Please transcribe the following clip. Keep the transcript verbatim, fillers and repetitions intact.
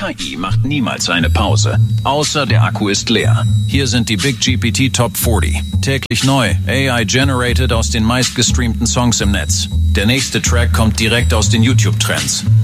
K I macht niemals eine Pause, außer der Akku ist leer. Hier sind die Big G P T Top vierzig. Täglich neu, A I-generated aus den meistgestreamten Songs im Netz. Der nächste Track kommt direkt aus den YouTube-Trends.